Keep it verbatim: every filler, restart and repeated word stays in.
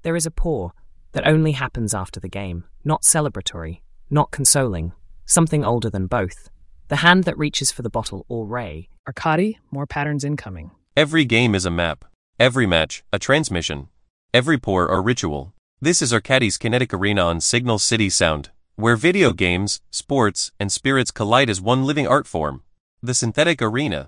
There is a pour that only happens after the game, not celebratory, not consoling, something older than both. The hand that reaches for the bottle or ray. Arcadi, more patterns incoming. Every game is a map. Every match, a transmission. Every pour, a ritual. This is Arcadi's Kinetic Arena on Signal City Sound, where video games, sports, and spirits collide as one living art form. The Synthetic Arena.